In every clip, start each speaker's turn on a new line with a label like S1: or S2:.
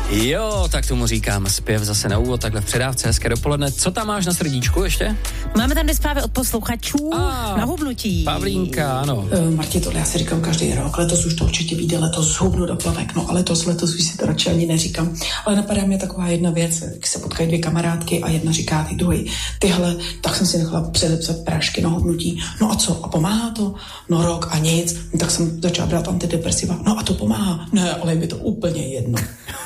S1: Jo, tak tomu říkám zpěv zase na úvod, takhle v předávce, hezké dopoledne. Co tam máš na srdíčku ještě?
S2: Máme tam dvě zprávy od posluchačů na hubnutí.
S1: Pavlínka, ano.
S3: Martě, tohle já si říkám každý rok, letos už to určitě vyjde, letos hubnu do plavek, no ale letos už si to radši ani neříkám. Ale napadá mě taková jedna věc, když se potkají dvě kamarádky a jedna říká ty druhý, tyhle, tak jsem si nechala předepsat prášky na hubnutí. No a co? A pomáhá to? No rok a nic. No, tak jsem začala brát antidepresiva. No a to pomáhá. Ne, ale je mi to úplně jedno.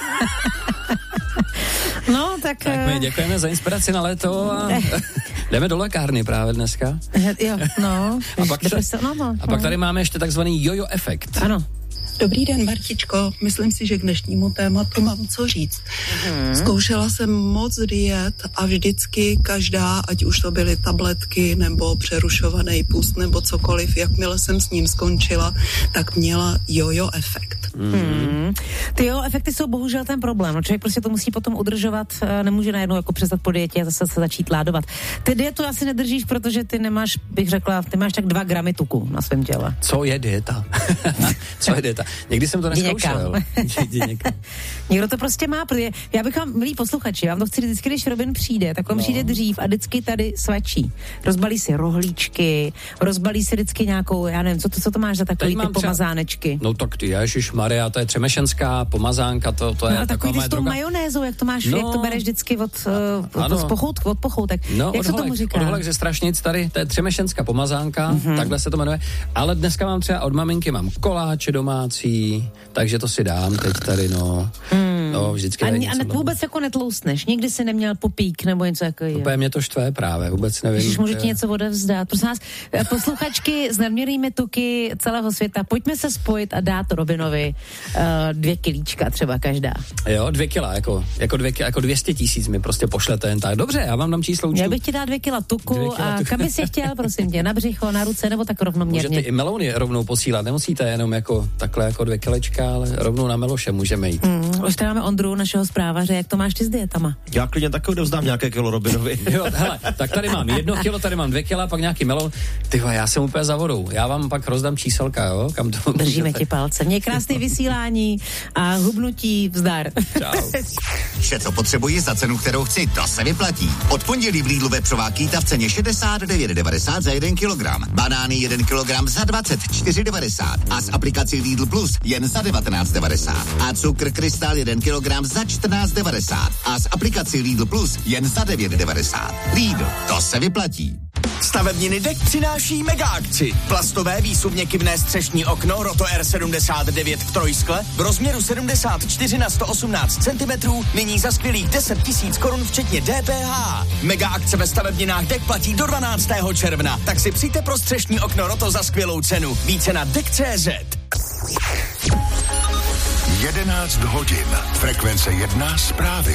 S2: No, tak
S1: my děkujeme za inspiraci na léto a jdeme do lékárny právě dneska.
S2: Jo, no.
S1: A pak tady máme ještě takzvaný jojo efekt.
S2: Ano.
S4: Dobrý den, Martičko. Myslím si, že k dnešnímu tématu mám co říct. Zkoušela jsem moc diet a vždycky každá, ať už to byly tabletky nebo přerušovaný půst nebo cokoliv, jakmile jsem s ním skončila, tak měla jojo efekt.
S2: Ty jojo efekty jsou bohužel ten problém. Člověk prostě to musí potom udržovat, nemůže najednou jako přestat po dietě a zase se začít ládovat. Ty dietu asi nedržíš, protože ty nemáš, bych řekla, ty máš tak 2 gramy tuku na svém těle.
S1: Co je dieta? Co je dieta? Někdy jsem to neskoušel.
S2: Někdo to prostě má, protože já bych vám, milí posluchači, vám to chci vždycky, když Robin přijde, tak on přijde dřív a vždycky tady svačí. Rozbalí si rohlíčky, rozbalí si vždycky nějakou, já nevím, co to máš za takový ty pomazánečky.
S1: No tak ty, ježišmarja, to je třemešenská pomazánka, to je
S2: no,
S1: taková moje droga.
S2: majonézou, jak to máš, jak to bereš vždycky od pochoutek.
S1: No,
S2: jak se tomu říká?
S1: Od holek ze Strašnic tady, to je třemešenská pomazánka, takhle se to jmenuje. Ale dneska mám třeba od maminky mám koláče domácí, takže to si dám teď tady, no vždycky.
S2: A vůbec jako netloustneš, nikdy si neměl popík nebo něco takového.
S1: Úplně mě to štve právě, vůbec nevím.
S2: Když můžu ti něco odevzdat. Prosím vás, posluchačky s nadměrnými tuky celého světa, pojďme se spojit a dát Robinovi 2 kilíčka třeba každá.
S1: Jo, 2 kila, jako 200 000 mi prostě pošlete jen tak. Dobře, já vám dám číslo účtu.
S2: Já bych ti dát 2 kila tuku a kam bys si chtěl, prosím tě, na břicho, na ruce nebo tak rovnoměrně.
S1: Můžete i melouny rovnou posílat, nemusíte jenom jako takhle jako 2 kilečka, ale rovnou na meloše můžeme jít.
S2: Už tady máme Ondru, našeho zprávaře, jak to máš ty s dietama?
S5: Já klidně taky odevzdám nějaké kilo Robinovi.
S1: Jo, hele, tak tady mám 1 kilo, tady mám 2 kila, pak nějaký melon. Tyho, já jsem úplně za vodou. Já vám pak rozdám číselka, jo? Kam to
S2: držíme ti palce. Měj krásný vysílání a hubnutí, vzdar.
S1: Čau.
S6: Vše, co potřebuji za cenu, kterou chci, to se vyplatí. Od pondělí v Lidlu vepřová kýta v ceně 69,90 za 1 kilogram. Banány 1 kilogram za 24,90 a s aplikací Lidl Plus jen za 19,90. A cukr Krystal 1 kilogram za 14,90 a s aplikací Lidl Plus jen za 9,90. Lidl, to se vyplatí.
S7: Stavebniny DEK přináší mega akci. Plastové výsuvněkivné střešní okno Roto R79 v trojskle v rozměru 74 na 118 cm nyní za skvělých 10 000 korun včetně DPH. Mega akce ve stavebninách DEK platí do 12. června, tak si přijďte pro střešní okno Roto za skvělou cenu. Více na DEK.cz.
S8: 11 hodin. Frekvence 1 zprávy.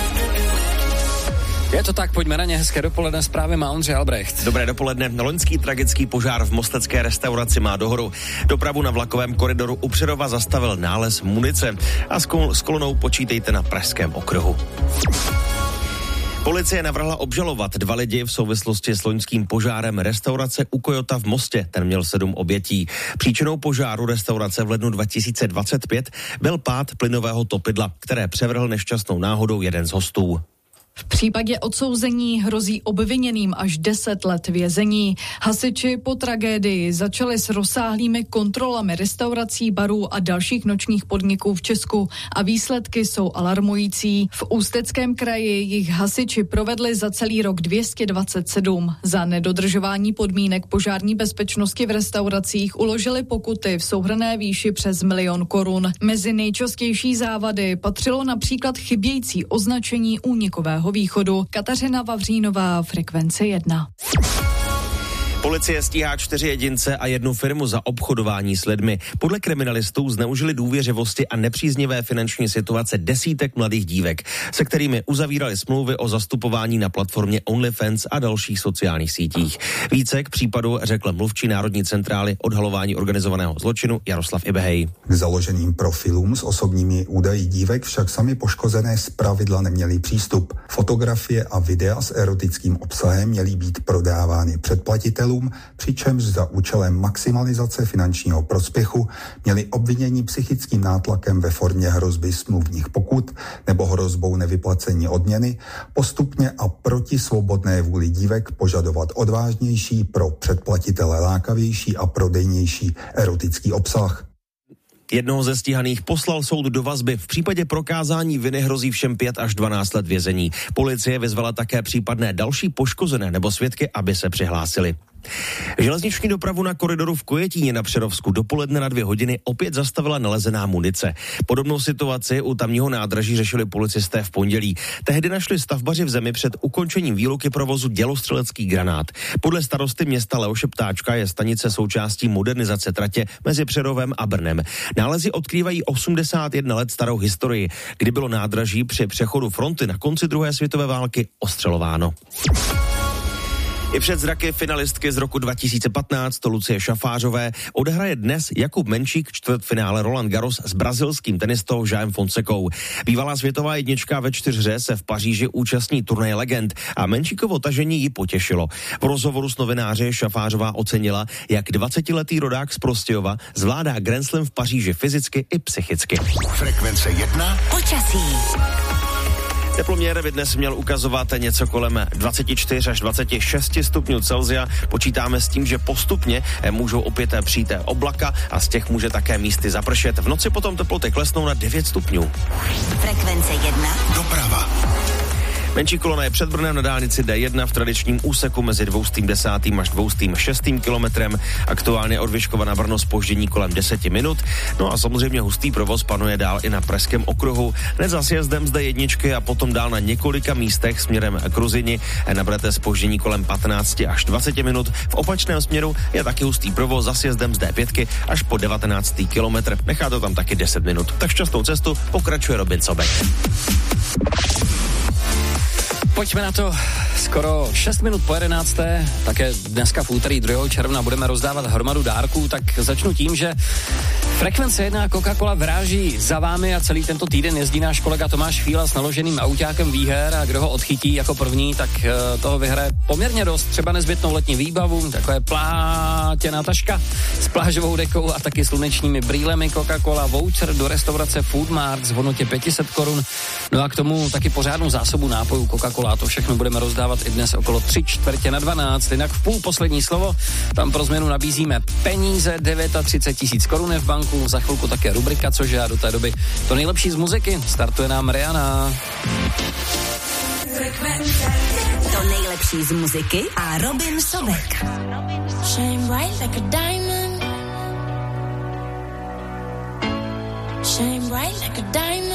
S1: Je to tak, pojďme na ně, hezké dopoledne, zprávy má Ondřej Albrecht.
S5: Dobré dopoledne. Loňský tragický požár v mostecké restauraci má dohoru. Dopravu na vlakovém koridoru u Přerova zastavil nález munice a s kolonou počítejte na Pražském okruhu. Policie navrhla obžalovat 2 lidi v souvislosti s loňským požárem restaurace u Kojota v Mostě. Ten měl 7 obětí. Příčinou požáru restaurace v lednu 2025 byl pád plynového topidla, které převrhl nešťastnou náhodou jeden z hostů.
S9: V případě odsouzení hrozí obviněným až 10 let vězení. Hasiči po tragédii začali s rozsáhlými kontrolami restaurací, barů a dalších nočních podniků v Česku a výsledky jsou alarmující. V Ústeckém kraji jich hasiči provedli za celý rok 227. Za nedodržování podmínek požární bezpečnosti v restauracích uložili pokuty v souhrnné výši přes 1 000 000 korun. Mezi nejčastější závady patřilo například chybějící označení únikového východu. Kateřina Vavřínová, Frekvence 1.
S5: Policie stíhá 4 jedince a 1 firmu za obchodování s lidmi. Podle kriminalistů zneužili důvěřivosti a nepříznivé finanční situace desítek mladých dívek, se kterými uzavírali smlouvy o zastupování na platformě OnlyFans a dalších sociálních sítích. Více k případu řekl mluvčí Národní centrály odhalování organizovaného zločinu Jaroslav Ibehej.
S10: K založeným profilům s osobními údaji dívek však sami poškozené zpravidla neměli přístup. Fotografie a videa s erotickým obsahem měly být prodávány předplatitelům podnikatelům, přičemž za účelem maximalizace finančního prospěchu měli obvinění psychickým nátlakem ve formě hrozby smluvních pokut nebo hrozbou nevyplacení odměny postupně a proti svobodné vůli dívek požadovat odvážnější, pro předplatitele lákavější a prodejnější erotický obsah.
S5: Jednoho ze stíhaných poslal soud do vazby. V případě prokázání viny hrozí všem 5 až 12 let vězení. Policie vyzvala také případné další poškozené nebo svědky, aby se přihlásili. Železniční dopravu na koridoru v Kojetíně na Přerovsku dopoledne na 2 hodiny opět zastavila nalezená munice. Podobnou situaci u tamního nádraží řešili policisté v pondělí. Tehdy našli stavbaři v zemi před ukončením výluky provozu dělostřelecký granát. Podle starosty města Leoše Ptáčka je stanice součástí modernizace tratě mezi Přerovem a Brnem. Nálezy odkrývají 81 let starou historii, kdy bylo nádraží při přechodu fronty na konci druhé světové války ostřelováno. I před zraky finalistky z roku 2015, to Lucie Šafářové, odehraje dnes Jakub Menčík čtvrtfinále Roland Garros s brazilským tenistou Jaem Fonsecou. Bývalá světová jednička ve 4hře se v Paříži účastní turnaje legend a Menčíkovo tažení ji potěšilo. V rozhovoru s novináři Šafářová ocenila, jak 20letý rodák z Prostějova zvládá Grand Slam v Paříži fyzicky i psychicky.
S8: Frekvence 1.
S11: Počasí.
S5: Teploměr by dnes měl ukazovat něco kolem 24 až 26 stupňů Celsia. Počítáme s tím, že postupně můžou opět přijít oblaka a z těch může také místy zapršet. V noci potom teploty klesnou na 9 stupňů.
S11: Frekvence 1.
S8: Doprava.
S5: Menší kolona je před Brnem na dálnici D1 v tradičním úseku mezi 210. až 206. kilometrem. Aktuálně od Vyškova na Brno zpoždění kolem 10 minut. No a samozřejmě hustý provoz panuje dál i na Pražském okruhu. Hned za sjezdem z D1 a potom dál na několika místech směrem k Ruzini. Naberete zpoždění kolem 15 až 20 minut. V opačném směru je taky hustý provoz za sjezdem z D5 až po 19. kilometr. Nechá to tam taky 10 minut. Tak šťastnou cestu, pokračuje Robin Sobek.
S1: Pojďme na to. Skoro 6 minut po 11. Také dneska v úterý 2. června budeme rozdávat hromadu dárků, tak začnu tím, že Frekvence 1 Coca-Cola vyráží za vámi a celý tento týden jezdí náš kolega Tomáš Fíla s naloženým autákem výher a kdo ho odchytí jako první, tak toho vyhraje poměrně dost, třeba nezbytnou letní výbavu, takové plátěná taška s plážovou dekou a taky slunečními brýlemi Coca-Cola, voucher do restaurace Food Mart v hodnotě 500 korun, no a k tomu taky pořádnou zásobu nápojů Coca-Cola. A to všechno budeme rozdávat i dnes okolo 3:45, jinak v půl poslední slovo. Tam pro změnu nabízíme peníze, 39 000 korun v banku, za chvilku také rubrika Cože a do té doby to nejlepší z muziky. Startuje nám Rihanna.
S11: To nejlepší z muziky a Robin Sobek.
S12: Shine bright like a diamond. Shine bright like a diamond.